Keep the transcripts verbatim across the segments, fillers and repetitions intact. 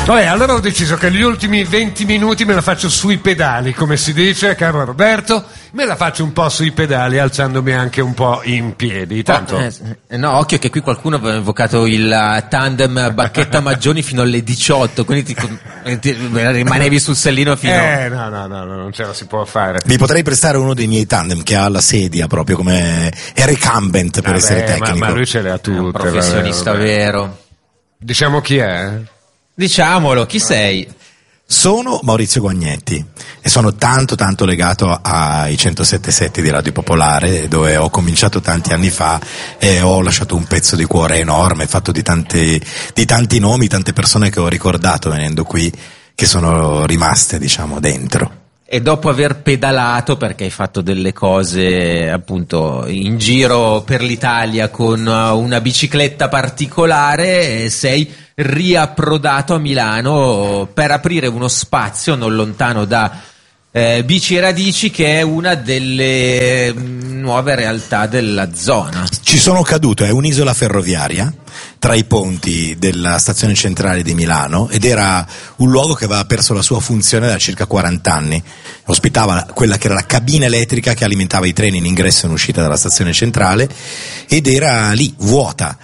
Vabbè, allora ho deciso che gli ultimi venti minuti me la faccio sui pedali, come si dice, caro Roberto, me la faccio un po' sui pedali, alzandomi anche un po' in piedi. Tanto... Oh, eh, no, occhio che qui qualcuno aveva invocato il tandem Bacchetta Maggioni fino alle diciotto, quindi ti, ti rimanevi sul sellino fino... Eh, no, no, no, non ce la si può fare. Vi potrei prestare uno dei miei tandem che ha la sedia proprio come è recumbent per vabbè, essere tecnico. Ma, ma lui ce le ha tutte. È un professionista vabbè, vabbè. vero. Diciamo chi è? Diciamolo, chi sei? Sono Maurizio Guagnetti e sono tanto tanto legato ai centosette sette di Radio Popolare, dove ho cominciato tanti anni fa e ho lasciato un pezzo di cuore enorme, fatto di tanti, di tanti nomi, tante persone che ho ricordato venendo qui, che sono rimaste, diciamo, dentro. E dopo aver pedalato, perché hai fatto delle cose appunto in giro per l'Italia con una bicicletta particolare, sei riapprodato a Milano per aprire uno spazio non lontano da eh, Bici e Radici, che è una delle mh, nuove realtà della zona. Ci sono caduto, è un'isola ferroviaria tra i ponti della stazione centrale di Milano ed era un luogo che aveva perso la sua funzione da circa quaranta anni. Ospitava quella che era la cabina elettrica che alimentava i treni in ingresso e in uscita dalla stazione centrale ed era lì, vuota.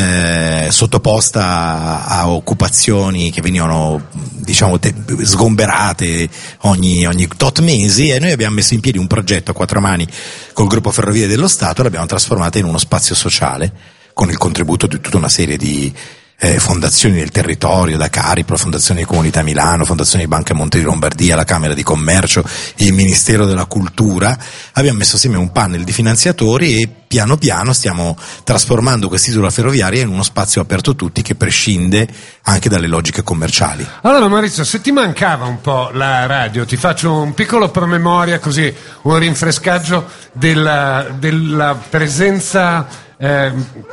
Eh, sottoposta a occupazioni che venivano, diciamo, te- sgomberate ogni, ogni tot mesi, e noi abbiamo messo in piedi un progetto a quattro mani col gruppo Ferrovie dello Stato e l'abbiamo trasformata in uno spazio sociale con il contributo di tutta una serie di eh, fondazioni del territorio, da Caripro, Fondazione di Comunità Milano, Fondazione di Banca Monte di Lombardia, la Camera di Commercio, il Ministero della Cultura. Abbiamo messo assieme un panel di finanziatori e piano piano stiamo trasformando quest'isola ferroviaria in uno spazio aperto a tutti, che prescinde anche dalle logiche commerciali. Allora Maurizio, se ti mancava un po' la radio, ti faccio un piccolo promemoria, così un rinfrescaggio della, della presenza eh,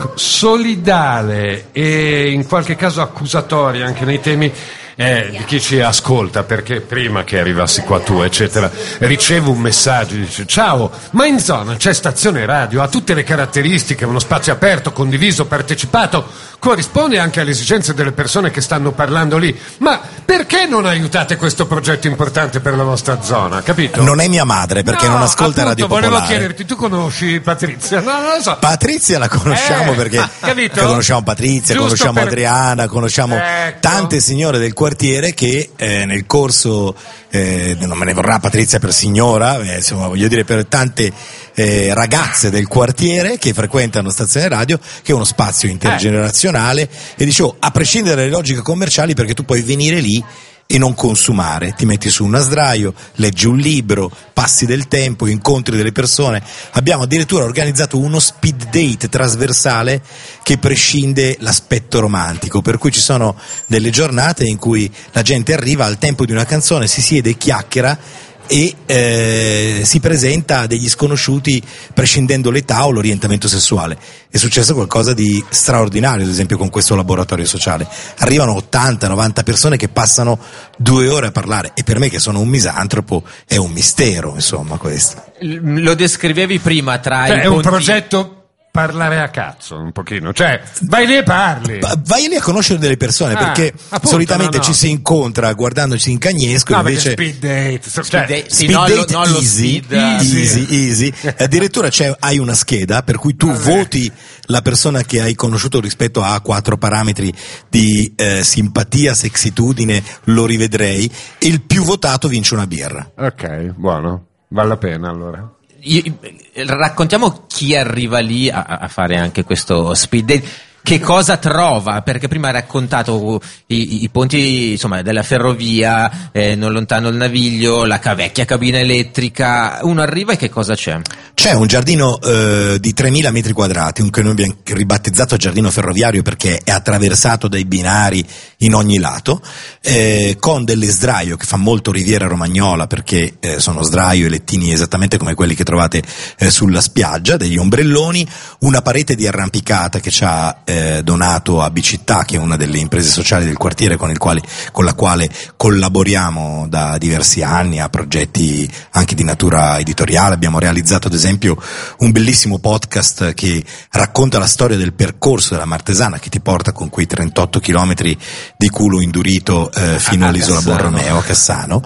solidale e in qualche caso accusatoria anche nei temi Eh, di chi ci ascolta, perché prima che arrivassi qua tu eccetera ricevo un messaggio, dice: ciao, ma in zona c'è stazione radio, ha tutte le caratteristiche, uno spazio aperto, condiviso, partecipato, corrisponde anche alle esigenze delle persone che stanno parlando lì, ma perché non aiutate questo progetto importante per la vostra zona, capito? Non è mia madre, perché no, non ascolta appunto, Radio Popolare. Volevo chiederti, tu conosci Patrizia? No, non lo so. Patrizia la conosciamo, eh, perché ah, capito? conosciamo Patrizia, Giusto conosciamo per... Adriana, conosciamo ecco. tante signore del quartiere che eh, nel corso, eh, non me ne vorrà Patrizia per signora, eh, insomma voglio dire per tante eh, ragazze del quartiere che frequentano Stazione Radio, che è uno spazio intergenerazionale, e dicevo, a prescindere dalle logiche commerciali, perché tu puoi venire lì e non consumare, ti metti su un sdraio, leggi un libro, passi del tempo, incontri delle persone. Abbiamo addirittura organizzato uno speed date trasversale che prescinde l'aspetto romantico, per cui ci sono delle giornate in cui la gente arriva al tempo di una canzone, si siede e chiacchiera e eh, si presenta a degli sconosciuti prescindendo l'età o l'orientamento sessuale. È successo qualcosa di straordinario, ad esempio, con questo laboratorio sociale. Arrivano ottanta novanta persone che passano due ore a parlare, e per me, che sono un misantropo, è un mistero, insomma, questo. Lo descrivevi prima tra cioè, i è un ponti... progetto parlare a cazzo un pochino, cioè vai lì e parli, vai lì a conoscere delle persone, ah, perché appunto, solitamente no, no. ci si incontra guardandoci in cagnesco, no, invece speed date, cioè, speed date, sì, speed no, date no, easy, speed, easy, easy, easy. Addirittura c'è, hai una scheda per cui tu Vabbè. voti la persona che hai conosciuto rispetto a quattro parametri di eh, simpatia, sexitudine, lo rivedrei, e il più votato vince una birra. ok, buono, vale la pena allora. Io, raccontiamo chi arriva lì a, a fare anche questo speed date, che cosa trova, perché prima hai raccontato i, i ponti, insomma, della ferrovia, eh, non lontano il Naviglio, la ca- vecchia cabina elettrica. Uno arriva e che cosa c'è? C'è un giardino eh, di tremila metri quadrati, un che noi abbiamo ribattezzato giardino ferroviario perché è attraversato dai binari in ogni lato, eh, con delle sdraio che fa molto Riviera Romagnola, perché eh, sono sdraio e lettini esattamente come quelli che trovate eh, sulla spiaggia, degli ombrelloni, una parete di arrampicata che c'ha eh, donato a Bicittà, che è una delle imprese sociali del quartiere con il quale, con la quale collaboriamo da diversi anni a progetti anche di natura editoriale. Abbiamo realizzato ad esempio un bellissimo podcast che racconta la storia del percorso della Martesana, che ti porta con quei trentotto chilometri di culo indurito eh, fino a all'isola Cassano. Borromeo, a Cassano,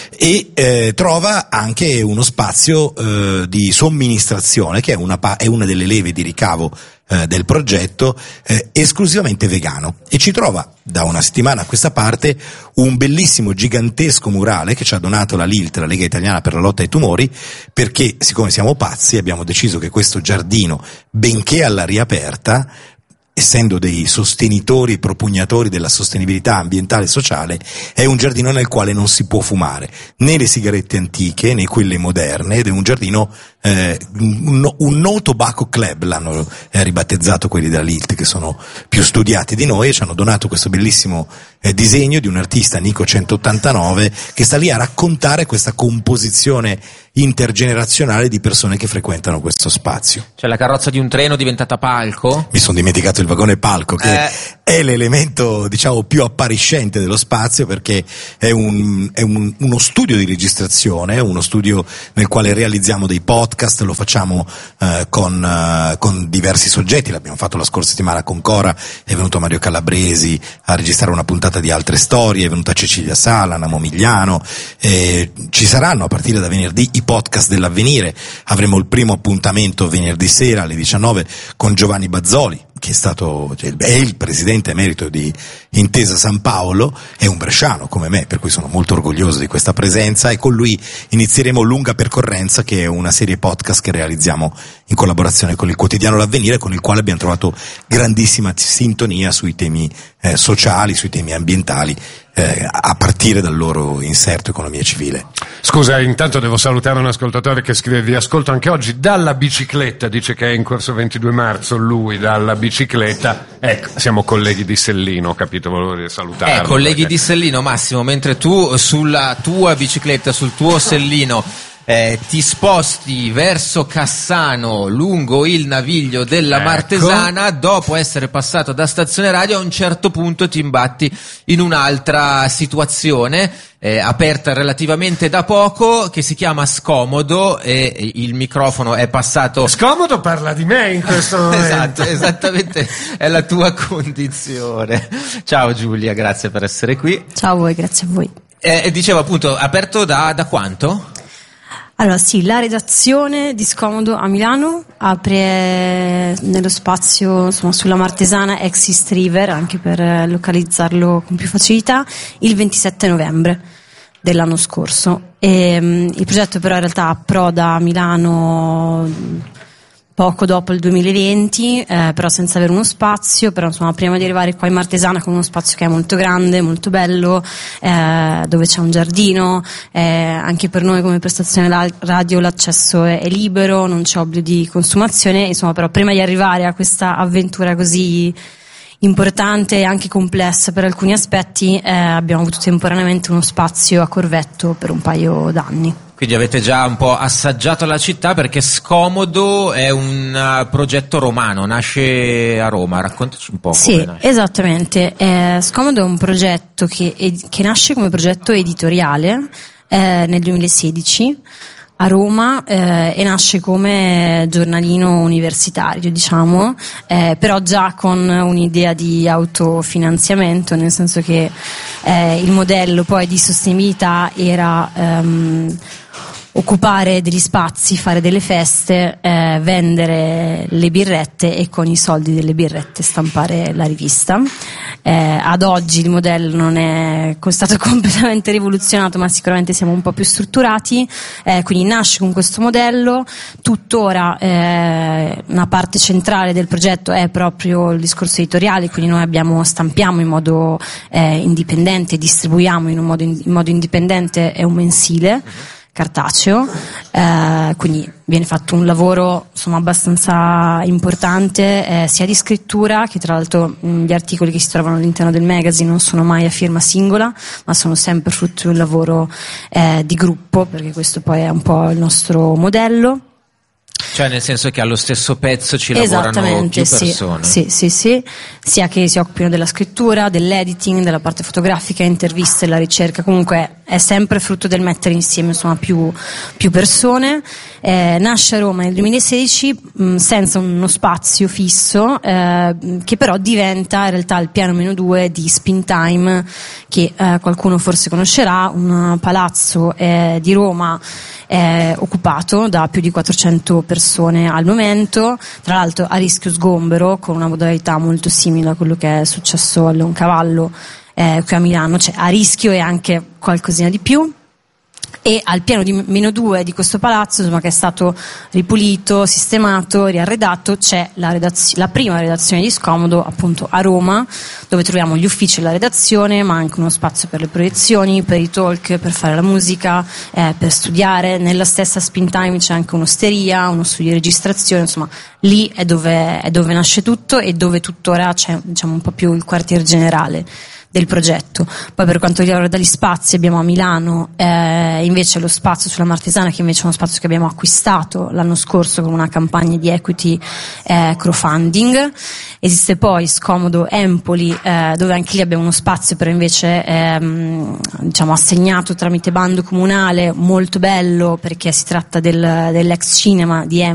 e eh, trova anche uno spazio eh, di somministrazione che è una, pa- è una delle leve di ricavo eh, del progetto, eh, esclusivamente vegano, e ci trova da una settimana a questa parte un bellissimo gigantesco murale che ci ha donato la L I L T, la Lega Italiana per la Lotta ai Tumori, perché siccome siamo pazzi abbiamo deciso che questo giardino, benché all'aria aperta, essendo dei sostenitori e propugnatori della sostenibilità ambientale e sociale, è un giardino nel quale non si può fumare né le sigarette antiche né quelle moderne, ed è un giardino, eh, un, un no tobacco club, l'hanno eh, ribattezzato quelli della L I L T, che sono più studiati di noi, e ci hanno donato questo bellissimo eh, disegno di un artista, Nico centottantanove, che sta lì a raccontare questa composizione intergenerazionale di persone che frequentano questo spazio. Cioè la carrozza di un treno diventata palco? Mi sono dimenticato il vagone palco, che eh. è l'elemento, diciamo, più appariscente dello spazio, perché è, un, è un, uno studio di registrazione, uno studio nel quale realizziamo dei podcast, lo facciamo eh, con, eh, con diversi soggetti. L'abbiamo fatto la scorsa settimana con Cora, è venuto Mario Calabresi a registrare una puntata di Altre Storie, è venuta Cecilia Sala, Namo Migliano, eh, ci saranno a partire da venerdì i podcast dell'Avvenire. Avremo il primo appuntamento venerdì sera alle diciannove con Giovanni Bazzoli, che è stato, cioè, è il presidente emerito di Intesa San Paolo, è un bresciano come me, per cui sono molto orgoglioso di questa presenza, e con lui inizieremo Lunga Percorrenza, che è una serie podcast che realizziamo in collaborazione con il quotidiano L'Avvenire, con il quale abbiamo trovato grandissima sintonia sui temi eh, sociali, sui temi ambientali, eh, a partire dal loro inserto Economia Civile. Scusa, intanto devo salutare un ascoltatore che scrive: vi ascolto anche oggi dalla bicicletta, dice che è in corso ventidue marzo, lui dalla bicicletta. Ecco, siamo colleghi di Sellino, capito? Volevo salutarlo. Eh, colleghi perché... di Sellino, Massimo, mentre tu sulla tua bicicletta, sul tuo Sellino, eh, ti sposti verso Cassano lungo il naviglio della ecco. Martesana, dopo essere passato da stazione radio, a un certo punto ti imbatti in un'altra situazione eh, aperta relativamente da poco, che si chiama Scomodo, e il microfono è passato. Scomodo parla di me in questo momento. Esatto, esattamente, è la tua condizione. Ciao Giulia, grazie per essere qui. Ciao a voi, grazie a voi. Eh, dicevo appunto, aperto da, da quanto? Allora sì, la redazione di Scomodo a Milano apre nello spazio, insomma, sulla Martesana ex East River, anche per localizzarlo con più facilità, il ventisette novembre dell'anno scorso. E, um, il progetto però in realtà approda a Milano poco dopo il duemilaventi, eh, però senza avere uno spazio. Però insomma, prima di arrivare qua in Martesana, con uno spazio che è molto grande, molto bello, eh, dove c'è un giardino, eh, anche per noi come prestazione la- radio l'accesso è, è libero, non c'è obbligo di consumazione, insomma. Però prima di arrivare a questa avventura così importante e anche complessa per alcuni aspetti, eh, abbiamo avuto temporaneamente uno spazio a Corvetto per un paio d'anni. Quindi avete già un po' assaggiato la città, perché Scomodo è un uh, progetto romano, nasce a Roma, raccontaci un po' come Sì, nasce. esattamente. Eh, Scomodo è un progetto che, ed- che nasce come progetto editoriale eh, nel duemilasedici a Roma, eh, e nasce come giornalino universitario, diciamo, eh, però già con un'idea di autofinanziamento, nel senso che eh, il modello poi di sostenibilità era ehm, occupare degli spazi, fare delle feste, eh, vendere le birrette e con i soldi delle birrette stampare la rivista. Eh, ad oggi il modello non è stato completamente rivoluzionato, ma sicuramente siamo un po' più strutturati, eh, quindi nasce con questo modello. Tuttora eh, una parte centrale del progetto è proprio il discorso editoriale, quindi noi abbiamo, stampiamo in modo eh, indipendente, distribuiamo in un modo, in, in modo indipendente, è un mensile cartaceo, eh, quindi viene fatto un lavoro insomma abbastanza importante, eh, sia di scrittura, che tra l'altro mh, gli articoli che si trovano all'interno del magazine non sono mai a firma singola, ma sono sempre frutto di un lavoro eh, di gruppo, perché questo poi è un po' il nostro modello. Cioè nel senso che allo stesso pezzo ci lavorano più persone. Sì, sì, sì, sia che si occupino della scrittura, dell'editing, della parte fotografica, interviste, la ricerca, comunque è sempre frutto del mettere insieme insomma più, più persone. Eh, nasce a Roma nel duemilasedici mh, senza uno spazio fisso, eh, che però diventa in realtà il piano meno due di Spin Time, che eh, qualcuno forse conoscerà, un palazzo eh, di Roma è occupato da più di quattrocento persone al momento, tra l'altro a rischio sgombero, con una modalità molto simile a quello che è successo al Leoncavallo eh, qui a Milano, cioè a rischio e anche qualcosina di più. E al piano di meno due di questo palazzo, insomma, che è stato ripulito, sistemato, riarredato, c'è la, redazio- la prima redazione di Scomodo appunto a Roma, dove troviamo gli uffici e la redazione, ma anche uno spazio per le proiezioni, per i talk, per fare la musica, eh, per studiare. Nella stessa Spin Time c'è anche un'osteria, uno studio di registrazione, insomma lì è dove, è dove nasce tutto e dove tuttora c'è, diciamo, un po' più il quartier generale del progetto. Poi per quanto riguarda gli spazi abbiamo a Milano eh, invece lo spazio sulla Martesana, che invece è uno spazio che abbiamo acquistato l'anno scorso con una campagna di equity eh, crowdfunding. Esiste poi Scomodo Empoli, eh, dove anche lì abbiamo uno spazio però invece ehm, diciamo assegnato tramite bando comunale, molto bello perché si tratta del, dell'ex cinema di Empoli,